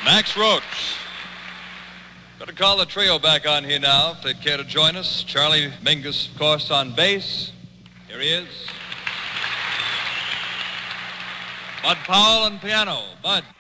Max Roach. Going to call the trio back on here now if they care to join us. Charlie Mingus, of course, on bass. Here he is. Bud Powell on piano. Bud.